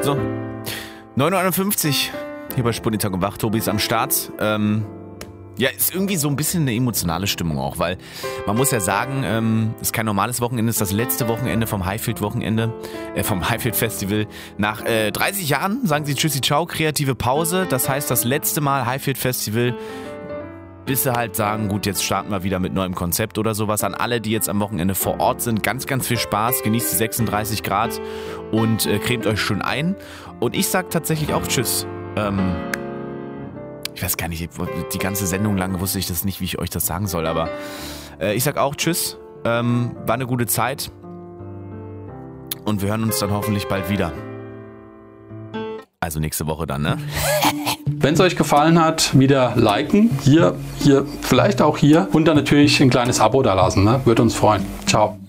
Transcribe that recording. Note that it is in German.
So, 9:51 Uhr hier bei Sputnik und Wach. Tobi ist am Start. Ja, ist irgendwie so ein bisschen eine emotionale Stimmung auch, weil man muss ja sagen, ist kein normales Wochenende, ist das letzte Wochenende vom Highfield-Wochenende, vom Highfield-Festival. Nach 30 Jahren sagen sie Tschüssi Ciao, kreative Pause. Das heißt, das letzte Mal Highfield-Festival, bis sie halt sagen, gut, jetzt starten wir wieder mit neuem Konzept oder sowas. An alle, die jetzt am Wochenende vor Ort sind, ganz, ganz viel Spaß, genießt die 36 Grad und cremt euch schön ein. Und ich sag tatsächlich auch Tschüss. Ich weiß gar nicht, die ganze Sendung lang wusste ich das nicht, wie ich euch das sagen soll, aber ich sag auch Tschüss, war eine gute Zeit und wir hören uns dann hoffentlich bald wieder. Also nächste Woche dann, ne? Wenn es euch gefallen hat, wieder liken, hier, vielleicht auch hier und dann natürlich ein kleines Abo da lassen, ne? Würde uns freuen. Ciao.